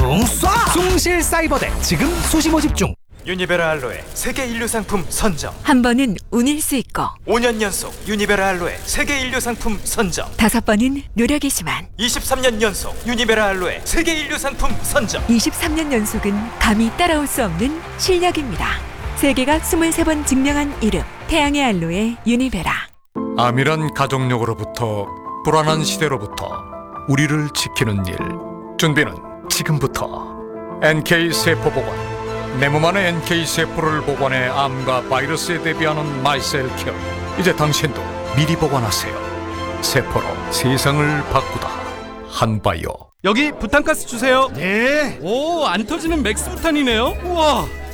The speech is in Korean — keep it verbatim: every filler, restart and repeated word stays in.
붕 쏴! 숭실 사이버대 지금 수시 모집 중. 유니베라 알로에 세계 인류 상품 선정. 한 번은 운일 수 있고 오 년 연속 유니베라 알로에 세계 인류 상품 선정. 다섯 번은 노력이지만 이십삼 년 연속 유니베라 알로에 세계 인류 상품 선정. 이십삼 년 연속은 감히 따라올 수 없는 실력입니다. 세계가 이십삼 번 증명한 이름 태양의 알로에 유니베라. 암이란 가족력으로부터 불안한 시대로부터 우리를 지키는 일. 준비는 지금부터. 엔케이 세포 복원. 내 몸 안의 엔케이 세포를 복원해 암과 바이러스에 대비하는 마이셀 케어. 이제 당신도 미리 복원하세요. 세포로 세상을 바꾸다. 한바이오. 여기 부탄가스 주세요. 네. 오, 안 터지는 맥스 부탄이네요. 우와.